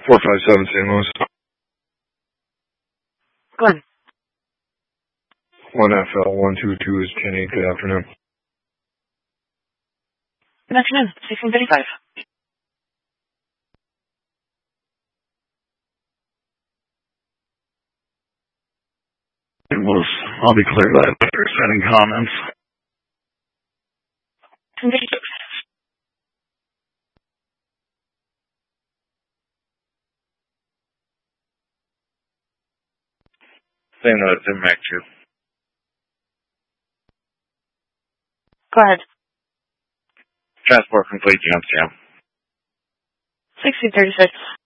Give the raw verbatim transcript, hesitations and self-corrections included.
four five seven Saint Louis. Go ahead. one F L one two two is ten eight. Good afternoon. Good afternoon. sixteen thirty-five. It was, I'll be clear that after sending comments. sixteen thirty-six. Same note, it's in Mac two. Go ahead. Transport complete, Johnstown. sixteen thirty-six.